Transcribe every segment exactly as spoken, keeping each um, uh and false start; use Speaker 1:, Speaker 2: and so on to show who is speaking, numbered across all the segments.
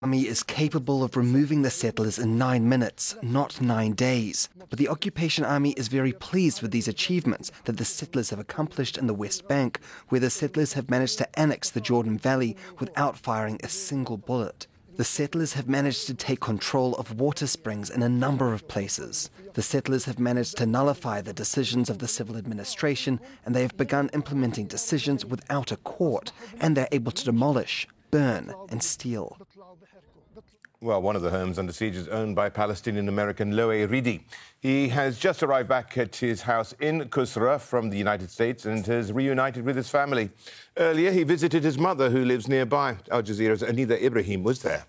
Speaker 1: army is capable of removing the settlers in nine minutes, not nine days. But the occupation army is very pleased with these achievements that the settlers have accomplished in the West Bank, where the settlers have managed to annex the Jordan Valley without firing a single bullet. The settlers have managed to take control of water springs in a number of places. The settlers have managed to nullify the decisions of the civil administration, and they have begun implementing decisions without a court, and they're able to demolish, burn, and steal.
Speaker 2: Well, one of the homes under siege is owned by Palestinian-American Loe Ridi. He has just arrived back at his house in Kusra from the United States and has reunited with his family. Earlier, he visited his mother, who lives nearby. Al Jazeera's Anida Ibrahim was there.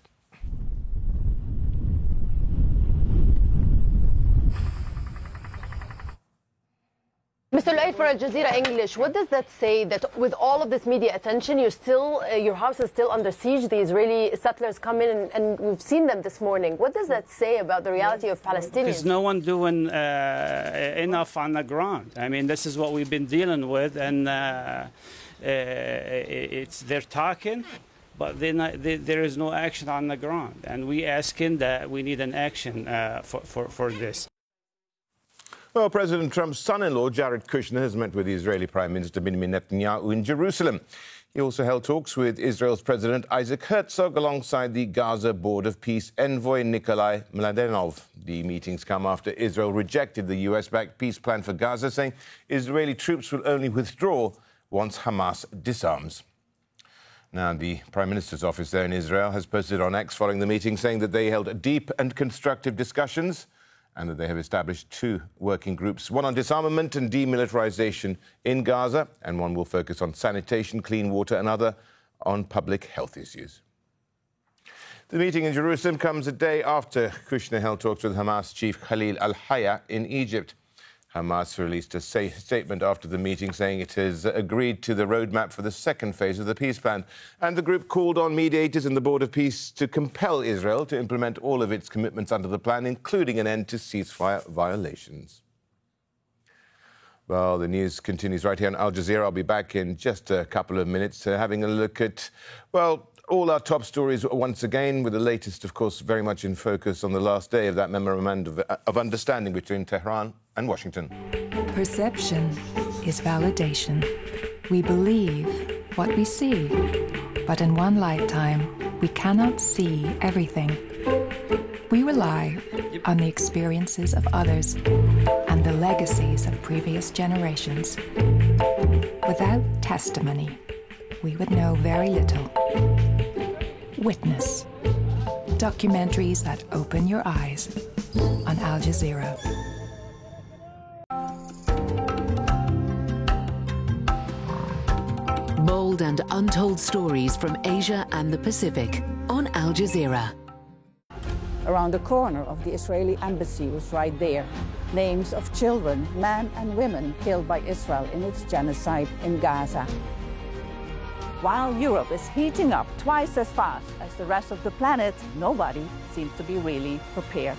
Speaker 3: Mister Loe, for Al Jazeera English, what does that say, that with all of this media attention, you're still, uh, your house is still under siege? The Israeli settlers come in, and, and we've seen them this morning. What does that say about the reality of Palestinians?
Speaker 4: There's no one doing uh, enough on the ground. I mean, this is what we've been dealing with, and uh, uh, it's they're talking, but not, they, there is no action on the ground. And we asking that we need an action uh, for, for, for this.
Speaker 2: Well, President Trump's son-in-law, Jared Kushner, has met with the Israeli Prime Minister Benjamin Netanyahu in Jerusalem. He also held talks with Israel's President Isaac Herzog alongside the Gaza Board of Peace envoy Nikolai Mladenov. The meetings come after Israel rejected the U S-backed peace plan for Gaza, saying Israeli troops will only withdraw once Hamas disarms. Now, the Prime Minister's office there in Israel has posted on X following the meeting, saying that they held deep and constructive discussions and that they have established two working groups, one on disarmament and demilitarization in Gaza, and one will focus on sanitation, clean water, and other on public health issues. The meeting in Jerusalem comes a day after Kushner held talks with Hamas chief Khalil al-Hayya in Egypt. Hamas released a statement after the meeting saying it has agreed to the roadmap for the second phase of the peace plan. And the group called on mediators and the Board of Peace to compel Israel to implement all of its commitments under the plan, including an end to ceasefire violations. Well, the news continues right here on Al Jazeera. I'll be back in just a couple of minutes uh, having a look at, well, all our top stories once again, with the latest, of course, very much in focus on the last day of that memorandum of, of understanding between Tehran and Washington.
Speaker 5: Perception is validation. We believe what we see, but in one lifetime, we cannot see everything. We rely on the experiences of others and the legacies of previous generations. Without testimony, we would know very little. Witness. Documentaries that open your eyes on Al Jazeera.
Speaker 6: Bold and untold stories from Asia and the Pacific on Al Jazeera.
Speaker 7: Around the corner of the Israeli embassy was right there. Names of children, men and women killed by Israel in its genocide in Gaza. While Europe is heating up twice as fast as the rest of the planet, nobody seems to be really prepared.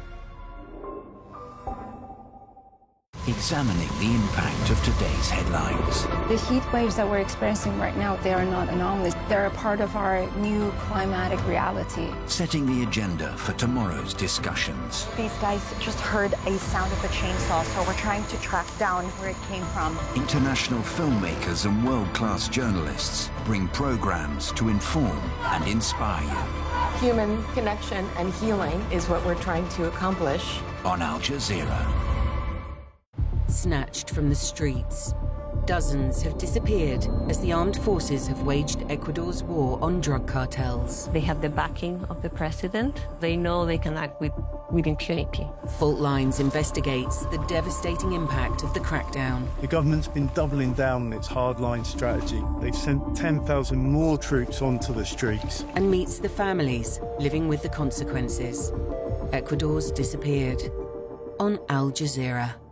Speaker 8: Examining the impact of today's headlines.
Speaker 9: The heat waves that we're experiencing right now, they are not anomalies. They're a part of our new climatic reality.
Speaker 8: Setting the agenda for tomorrow's discussions.
Speaker 10: These guys just heard a sound of a chainsaw, so we're trying to track down where it came from.
Speaker 8: International filmmakers and world-class journalists bring programs to inform and inspire you.
Speaker 11: Human connection and healing is what we're trying to accomplish.
Speaker 8: On Al Jazeera.
Speaker 12: Snatched from the streets, dozens have disappeared as the armed forces have waged Ecuador's war on drug cartels.
Speaker 13: They have the backing of the president. They know they can act with, with impunity.
Speaker 12: Fault Lines investigates the devastating impact of the crackdown.
Speaker 14: The government's been doubling down on its hardline strategy. They've sent ten thousand more troops onto the streets.
Speaker 12: And meets the families living with the consequences. Ecuador's disappeared. On Al Jazeera.